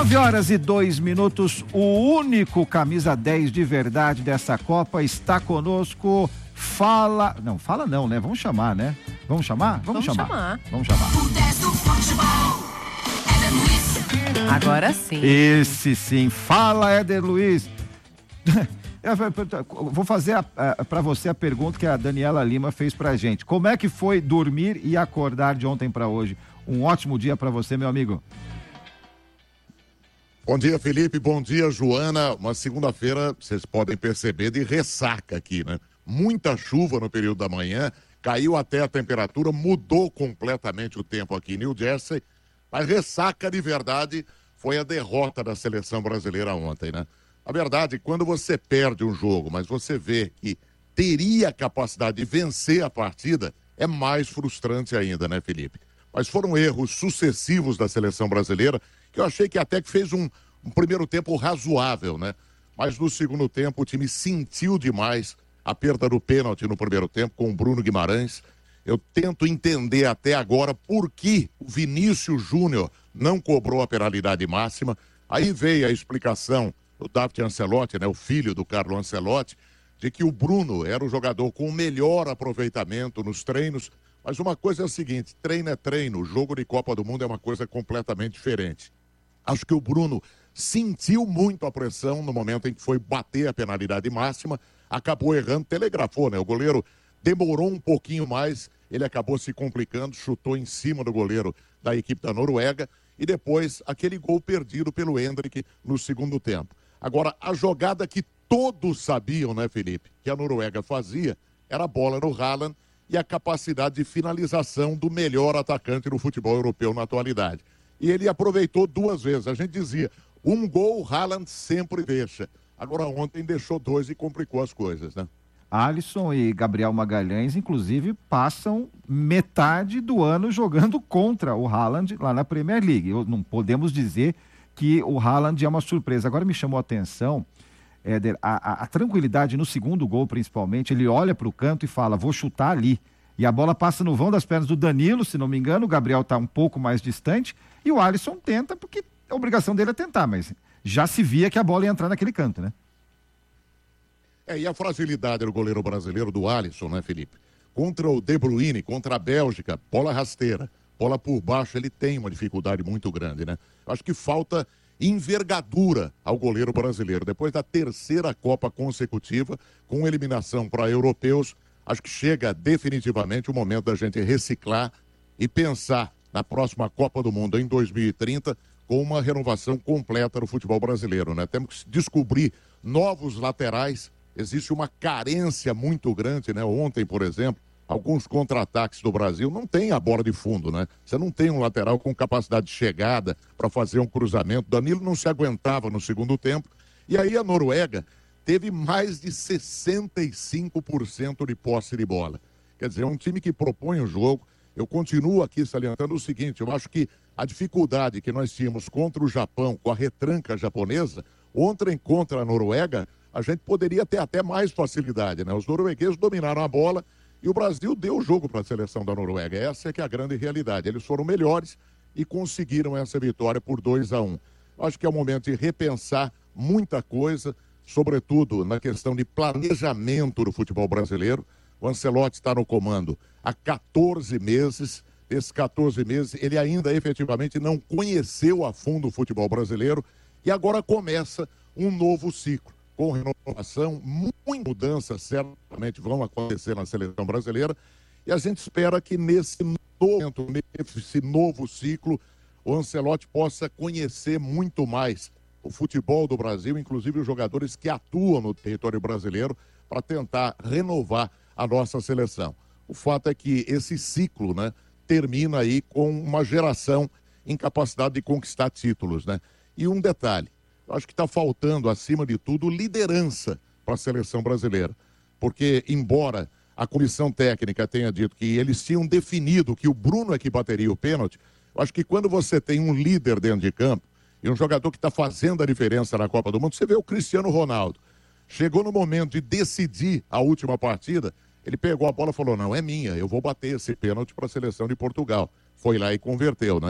9h02, o único camisa 10 de verdade dessa Copa está conosco. Não, né? Vamos chamar, né? Vamos chamar? Vamos chamar. O 10 do futebol, Éder Luiz. Agora sim. Esse sim. Fala, Éder Luiz. Vou fazer para você a pergunta que a Daniela Lima fez pra gente. Como é que foi dormir e acordar de ontem para hoje? Um ótimo dia para você, meu amigo. Bom dia, Felipe. Bom dia, Joana. Uma segunda-feira, vocês podem perceber, de ressaca aqui, né? Muita chuva no período da manhã, caiu até a temperatura, mudou completamente o tempo aqui em New Jersey, mas ressaca de verdade foi a derrota da seleção brasileira ontem, né? A verdade, quando você perde um jogo, mas você vê que teria capacidade de vencer a partida, é mais frustrante ainda, né, Felipe? Mas foram erros sucessivos da seleção brasileira, que eu achei que até que fez um primeiro tempo razoável, né? Mas no segundo tempo o time sentiu demais a perda do pênalti no primeiro tempo com o Bruno Guimarães. Eu tento entender até agora por que o Vinícius Júnior não cobrou a penalidade máxima. Aí veio a explicação do David Ancelotti, né, o filho do Carlo Ancelotti, de que o Bruno era o jogador com o melhor aproveitamento nos treinos. Mas uma coisa é o seguinte, treino é treino, o jogo de Copa do Mundo é uma coisa completamente diferente. Acho que o Bruno sentiu muito a pressão no momento em que foi bater a penalidade máxima, acabou errando, telegrafou, né? O goleiro demorou um pouquinho mais, ele acabou se complicando, chutou em cima do goleiro da equipe da Noruega e depois aquele gol perdido pelo Endrick no segundo tempo. Agora, a jogada que todos sabiam, né, Felipe, que a Noruega fazia, era a bola no Haaland e a capacidade de finalização do melhor atacante do futebol europeu na atualidade. E ele aproveitou duas vezes. A gente dizia, um gol o Haaland sempre deixa. Agora ontem deixou dois e complicou as coisas, né? Alisson e Gabriel Magalhães, inclusive, passam metade do ano jogando contra o Haaland lá na Premier League. Não podemos dizer que o Haaland é uma surpresa. Agora me chamou a atenção, Éder, a tranquilidade no segundo gol, principalmente. Ele olha para o canto e fala, vou chutar ali. E a bola passa no vão das pernas do Danilo, se não me engano. O Gabriel está um pouco mais distante. E o Alisson tenta, porque a obrigação dele é tentar, mas já se via que a bola ia entrar naquele canto, né? E a fragilidade do goleiro brasileiro, do Alisson, né, Felipe? Contra o De Bruyne, contra a Bélgica, bola rasteira, bola por baixo, ele tem uma dificuldade muito grande, né? Acho que falta envergadura ao goleiro brasileiro. Depois da terceira Copa consecutiva, com eliminação para europeus, acho que chega definitivamente o momento da gente reciclar e pensar na próxima Copa do Mundo em 2030 com uma renovação completa do futebol brasileiro, né? Temos que descobrir novos laterais. Existe uma carência muito grande, né? Ontem, por exemplo, alguns contra-ataques do Brasil não tem a bola de fundo, né? Você não tem um lateral com capacidade de chegada para fazer um cruzamento. Danilo não se aguentava no segundo tempo. E aí a Noruega teve mais de 65% de posse de bola. Quer dizer, é um time que propõe o jogo. Eu continuo aqui salientando o seguinte, eu acho que a dificuldade que nós tínhamos contra o Japão, com a retranca japonesa, ontem contra a Noruega, a gente poderia ter até mais facilidade, né? Os noruegueses dominaram a bola e o Brasil deu o jogo para a seleção da Noruega. Essa é que é a grande realidade. Eles foram melhores e conseguiram essa vitória por 2-1. Acho que é o momento de repensar muita coisa, sobretudo na questão de planejamento do futebol brasileiro. O Ancelotti está no comando há 14 meses. Esses 14 meses, ele ainda efetivamente não conheceu a fundo o futebol brasileiro e agora começa um novo ciclo. Com renovação, muitas mudanças certamente vão acontecer na seleção brasileira e a gente espera que nesse novo ciclo o Ancelotti possa conhecer muito mais o futebol do Brasil, inclusive os jogadores que atuam no território brasileiro para tentar renovar a nossa seleção. O fato é que esse ciclo, né, termina aí com uma geração em capacidade de conquistar títulos, né? E um detalhe, eu acho que está faltando, acima de tudo, liderança para a seleção brasileira. Porque, embora a comissão técnica tenha dito que eles tinham definido que o Bruno é que bateria o pênalti, eu acho que quando você tem um líder dentro de campo e um jogador que está fazendo a diferença na Copa do Mundo, você vê o Cristiano Ronaldo. Chegou no momento de decidir a última partida, ele pegou a bola e falou, não, é minha, eu vou bater esse pênalti para a seleção de Portugal. Foi lá e converteu, né?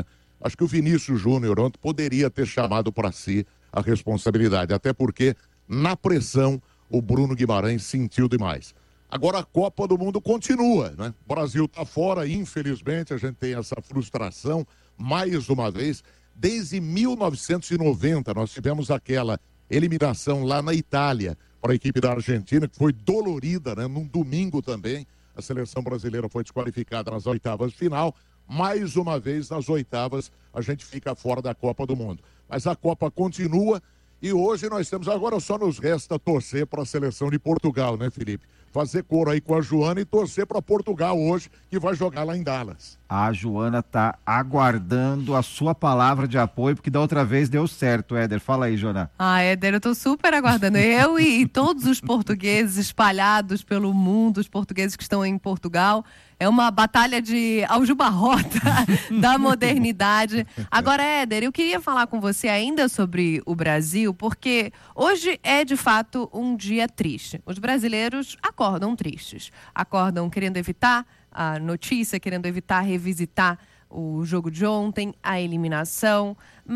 Acho que o Vinícius Júnior ontem poderia ter chamado para si a responsabilidade, até porque na pressão o Bruno Guimarães sentiu demais. Agora a Copa do Mundo continua, né? O Brasil está fora, infelizmente, a gente tem essa frustração, mais uma vez. Desde 1990 nós tivemos aquela eliminação lá na Itália para a equipe da Argentina, que foi dolorida, né? Num domingo também, a seleção brasileira foi desqualificada nas oitavas de final. Mais uma vez, nas oitavas, a gente fica fora da Copa do Mundo. Mas a Copa continua e hoje nós temos, agora só nos resta torcer para a seleção de Portugal, né, Felipe? Fazer coro aí com a Joana e torcer para Portugal hoje, que vai jogar lá em Dallas. A Joana está aguardando a sua palavra de apoio, porque da outra vez deu certo, Éder. Fala aí, Joana. Éder, eu tô super aguardando. Eu e todos os portugueses espalhados pelo mundo, os portugueses que estão em Portugal. É uma batalha de aljubarrota da modernidade. Agora, Éder, eu queria falar com você ainda sobre o Brasil, porque hoje é, de fato, um dia triste. Os brasileiros acordam tristes. Acordam querendo evitar a notícia, querendo evitar revisitar o jogo de ontem, a eliminação.